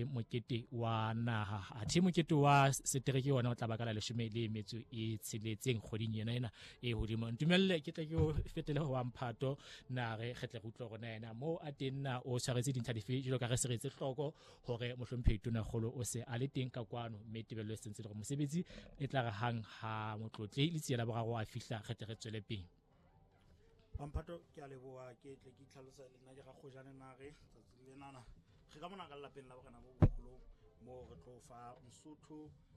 mokete wa naha athe mokete wa setereke ona o tla bakala 16 kgoding ena e hodimo ntumelle ke tle ke o fetele ho Mphato na re kgetle go utlwa gona ena mo a tenna o tshwaretse dintlha dife jalo ka re seretse hloko hore mohlomphehi tona kgolo o se a le teng ka kwano mme tebello e sentse le go mosebetsi e tla re hang ha motlotli le tsiela boraro a fihla kgetle re tswele pele Mphato ke a leboa ke tle ke tlhalosa le nna ke ga gojane nare tsatsi le nana re ka mona ka lapeng la borena bo bogolo mo re tlo fa Mosotho